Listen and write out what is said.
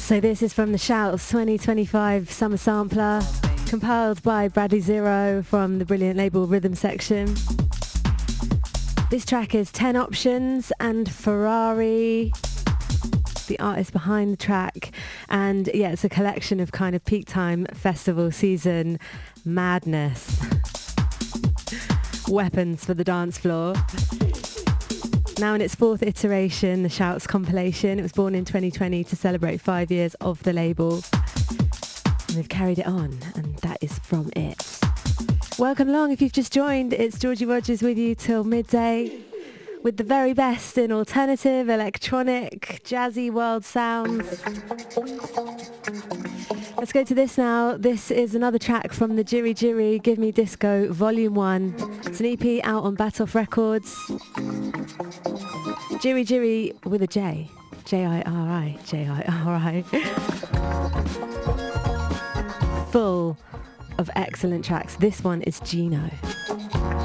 So this is from the Shouts 2025 Summer Sampler, compiled by Bradley Zero from the brilliant label Rhythm Section. This track is 10 Options and Ferrari, the artist behind the track. And yeah, it's a collection of kind of peak time festival season madness. Weapons for the dance floor. Now in its fourth iteration, the Shouts compilation. It was born in 2020 to celebrate 5 years of the label. And they've carried it on, and that is from it. Welcome along if you've just joined. It's Georgie Rogers with you till midday with the very best in alternative, electronic, jazzy world sounds. Let's go to this now. This is another track from the Jiri Jiri Give Me Disco Volume 1. It's an EP out on Batoff Records. Jiri Jiri with a J. J-I-R-I. J-I-R-I. Full of excellent tracks. This one is Gino.